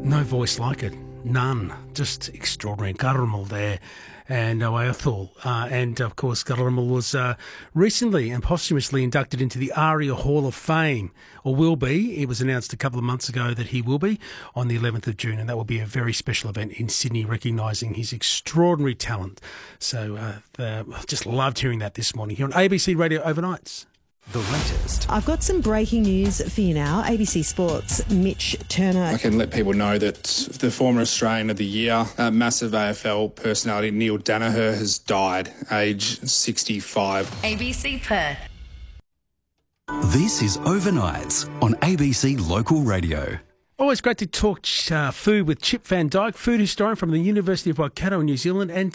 No voice like it. None. Just extraordinary. Garamal there and Oathal. And, of course, Garamal was recently and posthumously inducted into the ARIA Hall of Fame, or will be. It was announced a couple of months ago that he will be on the 11th of June, and that will be a very special event in Sydney, recognising his extraordinary talent. So just loved hearing that this morning here on ABC Radio Overnights. The latest. I've got some breaking news for you now. ABC Sports' Mitch Turner. I can let people know that the former Australian of the Year, massive AFL personality Neil Danaher, has died, age 65. ABC Perth. This is Overnights on ABC Local Radio. Always great to talk food with Chip Van Dyke, food historian from the University of Waikato in New Zealand, and